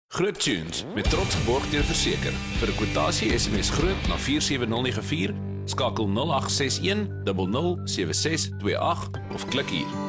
Groot Tunes met trots geborg deur Verseker. Vir 'n kwotasie SMS groot na 47094, skakel 0861 007628 of klik hier.